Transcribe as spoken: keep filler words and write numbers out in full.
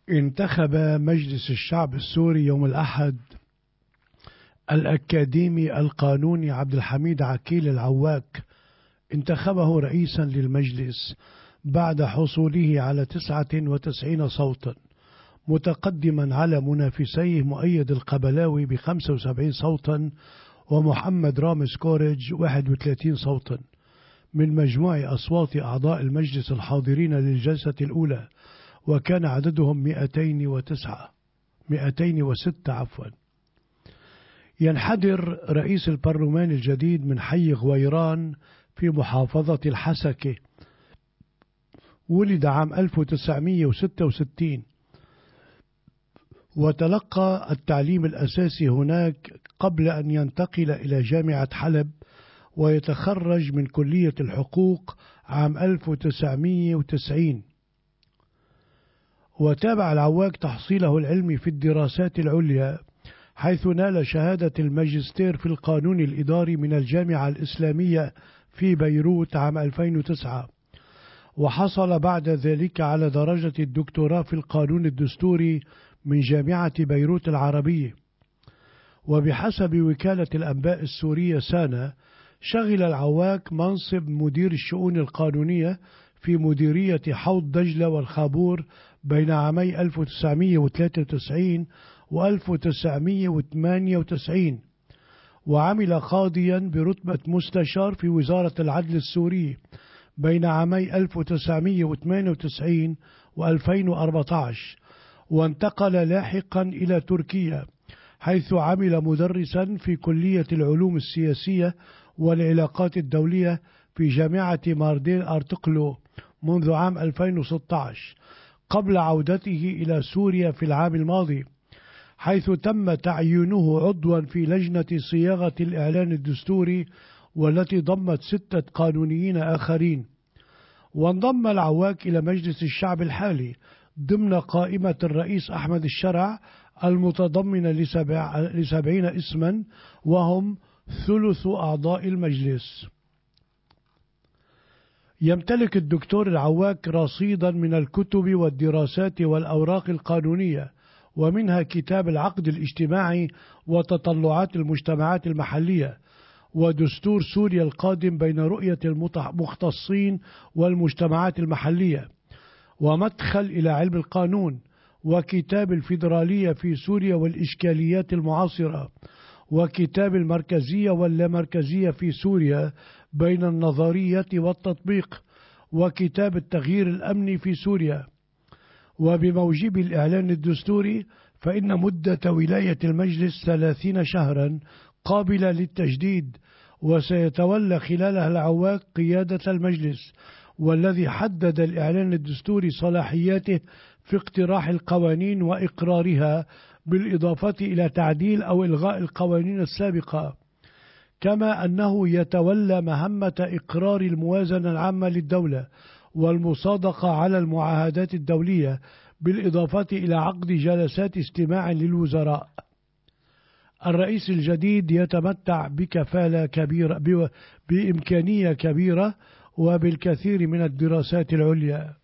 انتخب مجلس الشعب السوري يوم الأحد الأكاديمي القانوني عبد الحميد عكيل العواك، انتخبه رئيسا للمجلس بعد حصوله على تسعة وتسعين صوتا، متقدما على منافسيه مؤيد القبلاوي بخمسة وسبعين صوتا ومحمد رامز كورج واحد وثلاثين صوتا من مجموع أصوات أعضاء المجلس الحاضرين للجلسة الأولى، وكان عددهم مئتين وتسعة مئتين وستة عفوا. ينحدر رئيس البرلمان الجديد من حي غويران في محافظة الحسكة، ولد عام ألف وتسعمئة وستة وستين، وتلقى التعليم الأساسي هناك قبل أن ينتقل إلى جامعة حلب، ويتخرج من كلية الحقوق عام ألف وتسعمئة وتسعين. وتابع العواك تحصيله العلمي في الدراسات العليا، حيث نال شهادة الماجستير في القانون الإداري من الجامعة الإسلامية في بيروت عام ألفين وتسعة، وحصل بعد ذلك على درجة الدكتوراه في القانون الدستوري من جامعة بيروت العربية. وبحسب وكالة الأنباء السورية سانا، شغل العواك منصب مدير الشؤون القانونية في مديرية حوض دجلة والخابور بين عامي ألف وتسعمئة وثلاثة وتسعين و ألف وتسعمئة وثمانية وتسعين، وعمل قاضيا برتبة مستشار في وزارة العدل السوري بين عامي ألف وتسعمئة وثمانية وتسعين و ألفين وأربعة عشر، وانتقل لاحقا إلى تركيا، حيث عمل مدرسا في كلية العلوم السياسية والعلاقات الدولية في جامعة ماردين أرطقلو منذ عام ألفين وستة عشر، قبل عودته إلى سوريا في العام الماضي، حيث تم تعيينه عضوا في لجنة صياغة الإعلان الدستوري والتي ضمت ستة قانونيين آخرين. وانضم العواك إلى مجلس الشعب الحالي ضمن قائمة الرئيس أحمد الشرع المتضمنة لسبع لسبعين اسما، وهم ثلث أعضاء المجلس. يمتلك الدكتور العواك رصيدا من الكتب والدراسات والأوراق القانونية، ومنها كتاب العقد الاجتماعي وتطلعات المجتمعات المحلية، ودستور سوريا القادم بين رؤية المختصين والمجتمعات المحلية، ومدخل إلى علم القانون، وكتاب الفيدرالية في سوريا والإشكاليات المعاصرة، وكتاب المركزية واللامركزية في سوريا بين النظرية والتطبيق، وكتاب التغيير الأمني في سوريا. وبموجب الإعلان الدستوري فإن مدة ولاية المجلس ثلاثين شهرا قابلة للتجديد، وسيتولى خلالها العواك قيادة المجلس، والذي حدد الإعلان الدستوري صلاحياته في اقتراح القوانين وإقرارها، بالإضافة إلى تعديل أو إلغاء القوانين السابقة، كما أنه يتولى مهمة إقرار الموازنة العامة للدولة والمصادقة على المعاهدات الدولية، بالإضافة إلى عقد جلسات استماع للوزراء. الرئيس الجديد يتمتع بكفالة كبيرة بإمكانية كبيرة وبالكثير من الدراسات العليا.